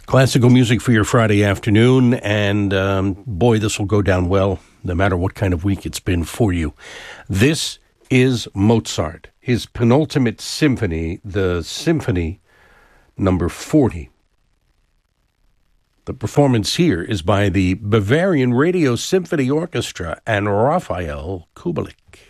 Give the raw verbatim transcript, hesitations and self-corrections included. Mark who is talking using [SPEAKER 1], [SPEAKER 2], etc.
[SPEAKER 1] Classical music for your Friday afternoon, and um, boy, this will go down well, no matter what kind of week it's been for you. This is Mozart, his penultimate symphony, the Symphony number forty. The performance here is by the Bavarian Radio Symphony Orchestra and Raphael Kubelik.